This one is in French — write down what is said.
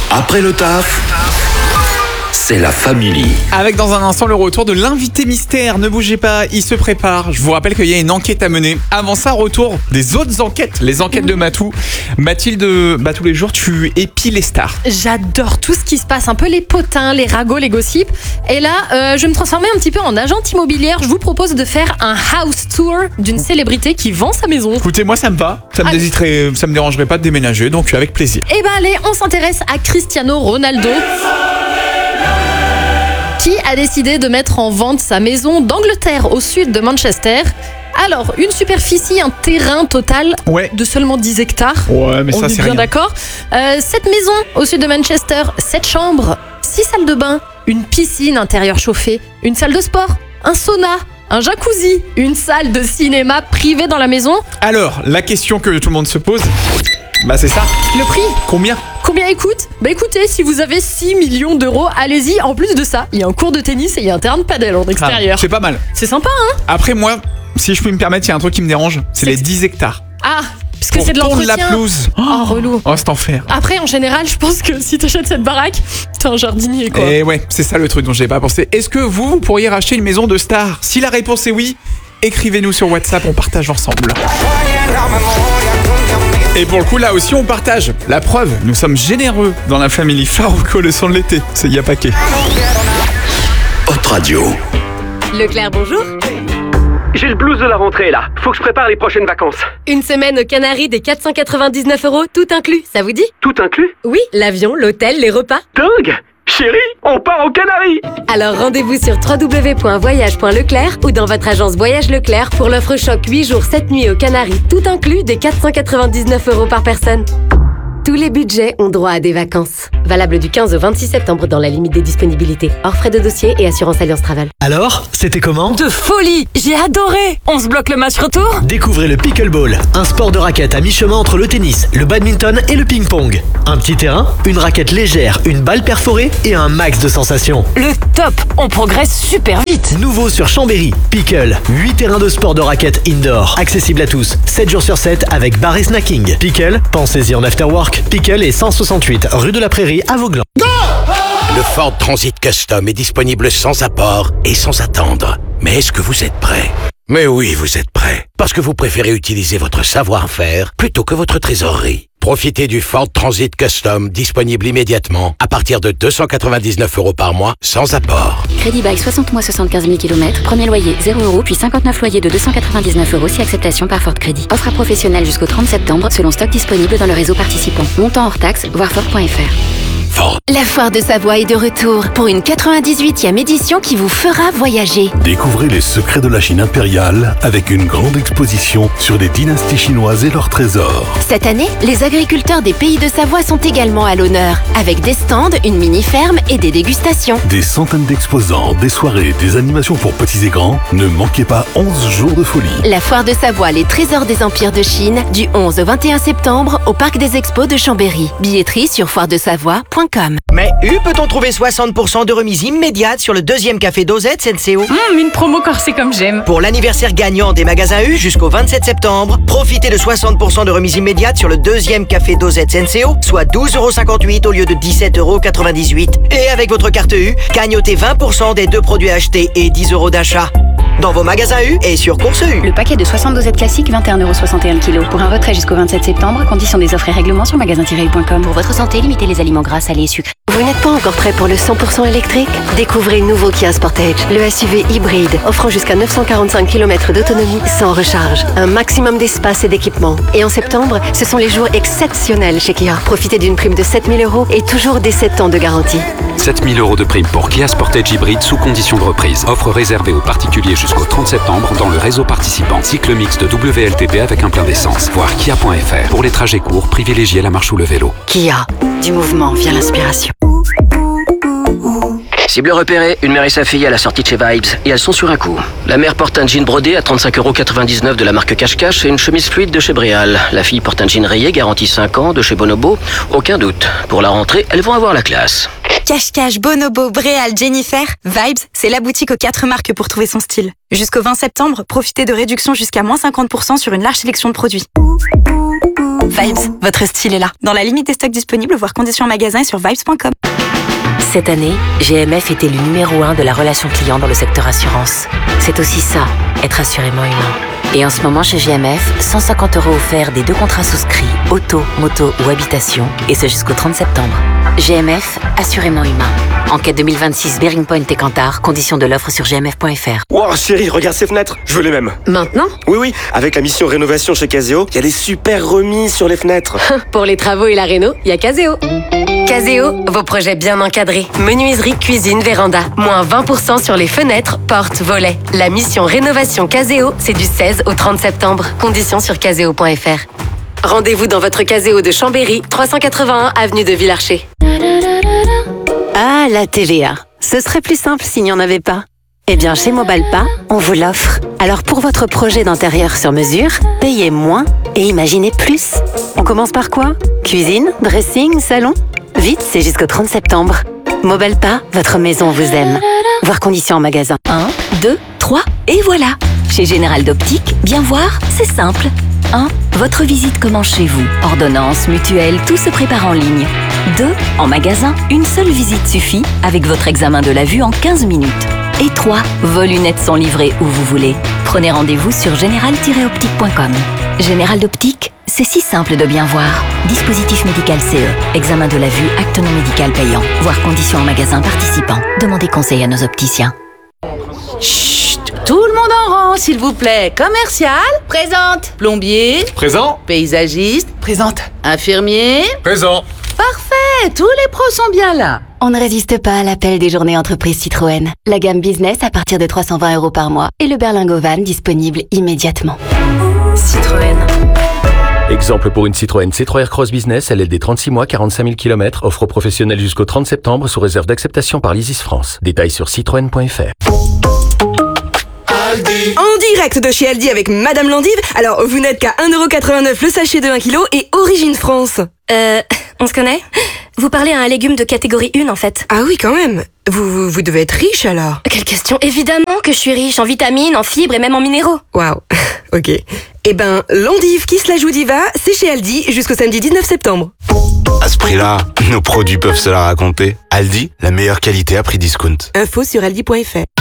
Après le taf, c'est la famille. Avec dans un instant le retour de l'invité mystère. Ne bougez pas, il se prépare. Je vous rappelle qu'il y a une enquête à mener. Avant ça, retour des autres enquêtes. Les enquêtes de Matou. Mathilde, tous les jours, tu épies les stars. J'adore tout ce qui se passe, un peu les potins, les ragots, les gossips. Et là, je vais me transformer un petit peu en agente immobilière. Je vous propose de faire un house tour d'une célébrité qui vend sa maison. Écoutez, moi ça me va. Ça me dérangerait pas de déménager, donc avec plaisir. Eh ben allez, on s'intéresse à Cristiano Ronaldo, qui a décidé de mettre en vente sa maison d'Angleterre au sud de Manchester. Alors, une superficie, un terrain total de seulement 10 hectares. Ouais, mais on ça est c'est bien rien. d'accord. Cette maison au sud de Manchester, 7 chambres, 6 salles de bain, une piscine intérieure chauffée, une salle de sport, un sauna, un jacuzzi, une salle de cinéma privée dans la maison. Alors, la question que tout le monde se pose, c'est ça. Le prix, Combien écoute ? Écoutez, si vous avez 6 millions d'euros, allez-y. En plus de ça, il y a un cours de tennis et il y a un terrain de padel en extérieur. C'est pas mal. C'est sympa, hein ? Après, moi, si je puis me permettre, il y a un truc qui me dérange, c'est les 10 hectares. Ah, parce que Pour c'est de tondre l'entretien. la pelouse. Oh, relou. Oh, c'est enfer. Après, en général, je pense que si t'achètes cette baraque, t'es un jardinier, quoi. Et ouais, c'est ça le truc dont j'avais pas pensé. Est-ce que vous pourriez racheter une maison de star ? Si la réponse est oui, écrivez-nous sur WhatsApp, on partage ensemble. Et pour le coup, là aussi, on partage. La preuve, nous sommes généreux dans la famille Farouco, le son de l'été. C'est Y'a Paquet. Hot Radio. Leclerc, bonjour. J'ai le blues de la rentrée là, faut que je prépare les prochaines vacances. Une semaine aux Canaries des 499 €, tout inclus, ça vous dit ? Tout inclus ? Oui, l'avion, l'hôtel, les repas. Dingue ! Chérie, on part aux Canaries! Alors rendez-vous sur www.voyage.leclerc ou dans votre agence Voyage Leclerc pour l'offre choc 8 jours 7 nuits aux Canaries, tout inclus des 499 € par personne. Tous les budgets ont droit à des vacances. Valable du 15 au 26 septembre dans la limite des disponibilités. Hors frais de dossier et assurance Alliance Travel. Alors, c'était comment ? De folie! J'ai adoré! On se bloque le match retour? Découvrez le pickleball, un sport de raquette à mi-chemin entre le tennis, le badminton et le ping-pong. Un petit terrain, une raquette légère, une balle perforée et un max de sensations. Le top! On progresse super vite! Nouveau sur Chambéry, Pickle, 8 terrains de sport de raquette indoor, accessible à tous, 7 jours sur 7 avec bar et snacking. Pickle, pensez-y en afterwork. Pickle est 168 rue de la Prairie à Vauglans. Le Ford Transit Custom est disponible sans apport et sans attendre. Mais est-ce que vous êtes prêt ? Mais oui, vous êtes prêt. Parce que vous préférez utiliser votre savoir-faire plutôt que votre trésorerie. Profitez du Ford Transit Custom disponible immédiatement à partir de 299 € par mois sans apport. Crédit bail 60 mois 75 000 km, premier loyer 0 € puis 59 loyers de 299 € si acceptation par Ford Crédit. Offre à professionnels jusqu'au 30 septembre selon stock disponible dans le réseau participant. Montant hors taxe, voir Ford.fr. La Foire de Savoie est de retour pour une 98e édition qui vous fera voyager. Découvrez les secrets de la Chine impériale avec une grande exposition sur les dynasties chinoises et leurs trésors. Cette année, les agriculteurs des pays de Savoie sont également à l'honneur, avec des stands, une mini-ferme et des dégustations. Des centaines d'exposants, des soirées, des animations pour petits et grands. Ne manquez pas 11 jours de folie. La Foire de Savoie, les trésors des empires de Chine, du 11 au 21 septembre au Parc des Expos de Chambéry. Billetterie sur foiredesavoie.com. Mais peut-on trouver 60% de remise immédiate sur le deuxième café Dosette Senseo ? Une promo corsée comme j'aime. Pour l'anniversaire gagnant des magasins U jusqu'au 27 septembre, profitez de 60% de remise immédiate sur le deuxième café Dosette Senseo, soit 12,58 € au lieu de 17,98 €. Et avec votre carte U, gagnotez 20% des 2 produits achetés et 10 € d'achat. Dans vos magasins U et sur Course U. Le paquet de 60 dosettes classiques, 21,61 € kg. Pour un retrait jusqu'au 27 septembre, conditions des offres et règlements sur magasin-u.com. Pour votre santé, limitez les aliments gras, salés et sucrés. Vous n'êtes pas encore prêt pour le 100% électrique ? Découvrez le nouveau Kia Sportage, le SUV hybride, offrant jusqu'à 945 km d'autonomie sans recharge. Un maximum d'espace et d'équipement. Et en septembre, ce sont les jours exceptionnels chez Kia. Profitez d'une prime de 7 000 € et toujours des 7 ans de garantie. 7 000 € de prime pour Kia Sportage hybride sous condition de reprise. Offre réservée aux particuliers jusqu'au 30 septembre dans le réseau participant. Cycle mixte WLTP avec un plein d'essence. Voir kia.fr. Pour les trajets courts, privilégiez la marche ou le vélo. Kia, du mouvement vient l'inspiration. Cible repérée, une mère et sa fille à la sortie de chez Vibes, et elles sont sur un coup. La mère porte un jean brodé à 35,99 € de la marque Cache-Cache et une chemise fluide de chez Bréal. La fille porte un jean rayé garanti 5 ans de chez Bonobo. Aucun doute, pour la rentrée, elles vont avoir la classe. Cache-Cache, Bonobo, Bréal, Jennifer, Vibes, c'est la boutique aux 4 marques pour trouver son style. Jusqu'au 20 septembre, profitez de réductions jusqu'à moins 50% sur une large sélection de produits. Vibes, votre style est là. Dans la limite des stocks disponibles, voir conditions en magasin et sur vibes.com. Cette année, GMF était le numéro 1 de la relation client dans le secteur assurance. C'est aussi ça, être assurément humain. Et en ce moment chez GMF, 150 € offerts des 2 contrats souscrits, auto, moto ou habitation, et ce jusqu'au 30 septembre. GMF, assurément humain. Enquête 2026 Bearing Point et Kantar, conditions de l'offre sur gmf.fr. Wow chérie, regarde ces fenêtres, je veux les mêmes. Maintenant ? Oui, avec la mission rénovation chez Caseo, il y a des super remises sur les fenêtres. Pour les travaux et la réno, il y a Caseo. Caseo, vos projets bien encadrés. Menuiserie, cuisine, véranda. Moins 20% sur les fenêtres, portes, volets. La mission rénovation Caseo, c'est du 16 au 30 septembre. Conditions sur caseo.fr. Rendez-vous dans votre Caseo de Chambéry, 381 avenue de Villarcher. Ah, la TVA. Ce serait plus simple s'il n'y en avait pas. Eh bien, chez Mobalpa, on vous l'offre. Alors pour votre projet d'intérieur sur mesure, payez moins et imaginez plus. On commence par quoi ? Cuisine, dressing, salon ? Vite, c'est jusqu'au 30 septembre. Mobalpa, votre maison vous aime. Voir conditions en magasin. 1, 2, 3, et voilà. Chez Général d'Optique, bien voir, c'est simple. 1. Votre visite commence chez vous. Ordonnance, mutuelle, tout se prépare en ligne. 2. En magasin, une seule visite suffit avec votre examen de la vue en 15 minutes. Et 3. Vos lunettes sont livrées où vous voulez. Prenez rendez-vous sur général-optique.com. Général d'Optique, c'est si simple de bien voir. Dispositif médical CE. Examen de la vue, acte non médical payant. Voir conditions en magasin participant. Demandez conseil à nos opticiens. Chut, tout le monde en rang, s'il vous plaît. Commercial, présente. Plombier, Présent. paysagiste, Présente. infirmier. Présent. Parfait, tous les pros sont bien là. On ne résiste pas à l'appel des journées entreprises Citroën. La gamme business à partir de 320 € par mois et le berlingot van disponible immédiatement. Citroën. Exemple pour une Citroën C3 Aircross Business, LLD 36 mois, 45 000 km, offre professionnelle jusqu'au 30 septembre sous réserve d'acceptation par l'ISIS France. Détails sur citroën.fr. En direct de chez Aldi avec Madame Landive. Alors, vous n'êtes qu'à 1,89 € le sachet de 1 kg et Origine France. On se connaît ? Vous parlez à un légume de catégorie 1 en fait. Ah oui, quand même. Vous devez être riche alors. Quelle question ? Évidemment que je suis riche en vitamines, en fibres et même en minéraux. Waouh, ok. Eh ben, Landive qui se la joue diva, c'est chez Aldi jusqu'au samedi 19 septembre. À ce prix-là, nos produits peuvent se la raconter. Aldi, la meilleure qualité à prix discount. Info sur aldi.fr.